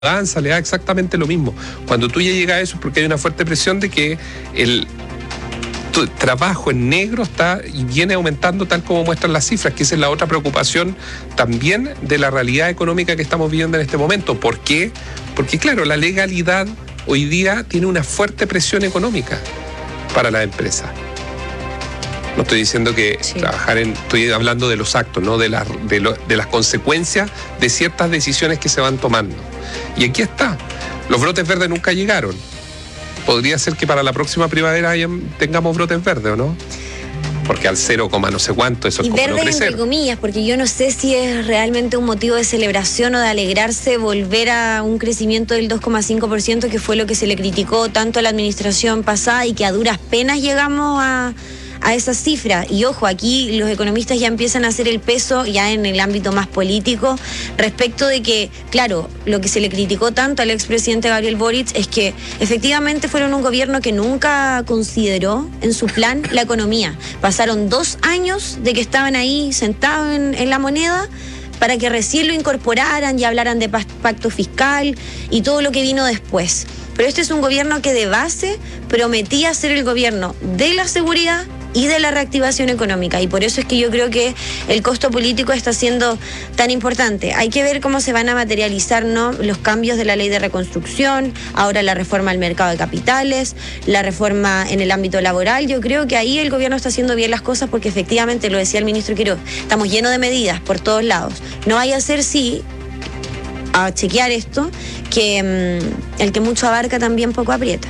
le da exactamente lo mismo. Cuando tú ya llegas a eso es porque hay una fuerte presión de que el trabajo en negro está y viene aumentando tal como muestran las cifras, que esa es la otra preocupación también de la realidad económica que estamos viviendo en este momento. ¿Por qué? Porque claro, la legalidad hoy día tiene una fuerte presión económica para las empresas. No estoy diciendo que estoy hablando de los actos, ¿no? de las consecuencias de ciertas decisiones que se van tomando. Y aquí está. Los brotes verdes nunca llegaron. Podría ser que para la próxima primavera tengamos brotes verdes, ¿o no? Porque al 0, no sé cuánto, eso es como no crecer. Y verdes entre comillas, porque yo no sé si es realmente un motivo de celebración o de alegrarse volver a un crecimiento del 2,5%, que fue lo que se le criticó tanto a la administración pasada y que a duras penas llegamos a esa cifra. Y ojo, aquí los economistas ya empiezan a hacer el peso ya en el ámbito más político respecto de que, claro, lo que se le criticó tanto al expresidente Gabriel Boric es que efectivamente fueron un gobierno que nunca consideró en su plan la economía. Pasaron 2 años de que estaban ahí sentados en la moneda para que recién lo incorporaran y hablaran de pacto fiscal y todo lo que vino después. Pero este es un gobierno que de base prometía ser el gobierno de la seguridad y de la reactivación económica, y por eso es que yo creo que el costo político está siendo tan importante. Hay que ver cómo se van a materializar, ¿no?, los cambios de la ley de reconstrucción, ahora la reforma al mercado de capitales, la reforma en el ámbito laboral. Yo creo que ahí el gobierno está haciendo bien las cosas porque efectivamente, lo decía el ministro Quiroz, estamos llenos de medidas por todos lados. No vaya a ser a chequear esto, que el que mucho abarca también poco aprieta.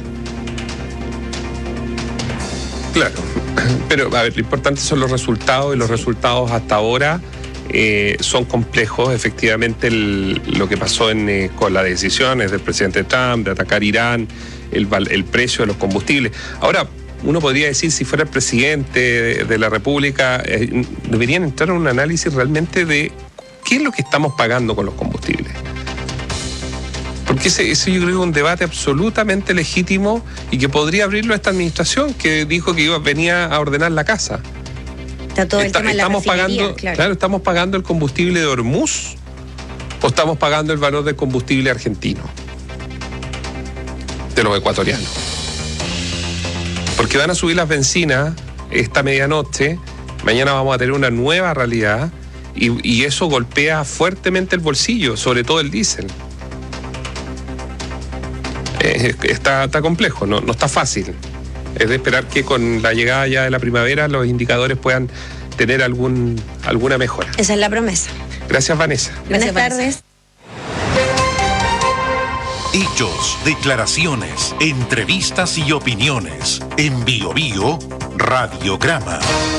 Claro, pero a ver, lo importante son los resultados, y los resultados hasta ahora son complejos. Efectivamente, lo que pasó con las decisiones del presidente Trump de atacar Irán, el precio de los combustibles. Ahora, uno podría decir, si fuera el presidente de la República, deberían entrar en un análisis realmente de qué es lo que estamos pagando con los combustibles. Porque ese yo creo que es un debate absolutamente legítimo y que podría abrirlo a esta administración, que dijo que venía a ordenar la casa. Está todo el tema de la refinería, claro, ¿estamos pagando el combustible de Hormuz o estamos pagando el valor del combustible argentino? De los ecuatorianos. Porque van a subir las bencinas esta medianoche, mañana vamos a tener una nueva realidad y eso golpea fuertemente el bolsillo, sobre todo el diésel. Está complejo, no está fácil. Es de esperar que con la llegada ya de la primavera los indicadores puedan tener alguna mejora. Esa es la promesa. Gracias, Vanessa. Buenas tardes. Hechos, declaraciones, entrevistas y opiniones. En Bio Bio, Radiograma.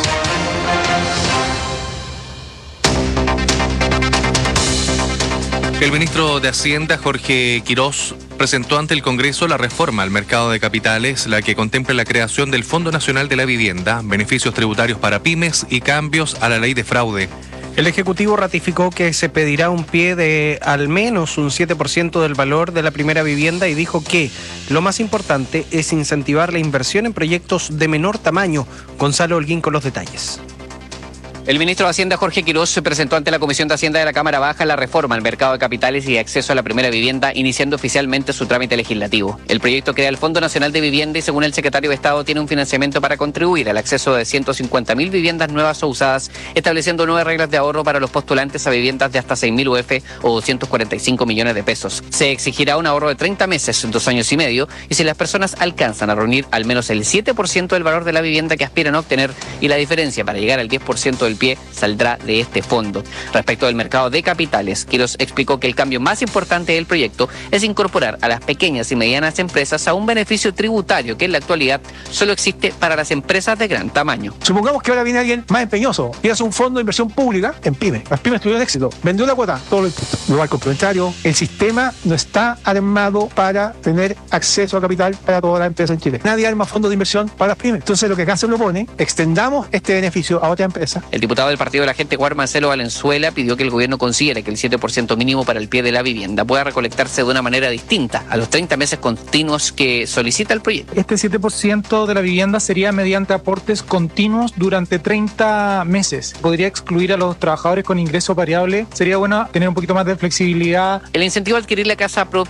El ministro de Hacienda, Jorge Quiroz, presentó ante el Congreso la reforma al mercado de capitales, la que contempla la creación del Fondo Nacional de la Vivienda, beneficios tributarios para pymes y cambios a la ley de fraude. El Ejecutivo ratificó que se pedirá un pie de al menos un 7% del valor de la primera vivienda y dijo que lo más importante es incentivar la inversión en proyectos de menor tamaño. Gonzalo Holguín con los detalles. El ministro de Hacienda, Jorge Quiroz, se presentó ante la Comisión de Hacienda de la Cámara Baja la reforma al mercado de capitales y acceso a la primera vivienda, iniciando oficialmente su trámite legislativo. El proyecto crea el Fondo Nacional de Vivienda y, según el secretario de Estado, tiene un financiamiento para contribuir al acceso de 150.000 viviendas nuevas o usadas, estableciendo nuevas reglas de ahorro para los postulantes a viviendas de hasta 6.000 UF o 245 millones de pesos. Se exigirá un ahorro de 30 meses, 2 años y medio, y si las personas alcanzan a reunir al menos el 7% del valor de la vivienda que aspiran a obtener, y la diferencia para llegar al 10% del pie saldrá de este fondo. Respecto del mercado de capitales, Quiroz explicó que el cambio más importante del proyecto es incorporar a las pequeñas y medianas empresas a un beneficio tributario que en la actualidad solo existe para las empresas de gran tamaño. Supongamos que ahora viene alguien más empeñoso y hace un fondo de inversión pública en pyme. Las pymes tuvieron éxito, vendió la cuota, todo lo impuesto. Luego al complementario, el sistema no está armado para tener acceso a capital para toda la empresa en Chile. Nadie arma fondos de inversión para las pymes. Entonces lo que acá se propone, extendamos este beneficio a otra empresa. El diputado del Partido de la Gente, Juan Marcelo Valenzuela, pidió que el gobierno considere que el 7% mínimo para el pie de la vivienda pueda recolectarse de una manera distinta a los 30 meses continuos que solicita el proyecto. Este 7% de la vivienda sería mediante aportes continuos durante 30 meses. Podría excluir a los trabajadores con ingreso variable. Sería bueno tener un poquito más de flexibilidad. El incentivo a adquirir la casa propia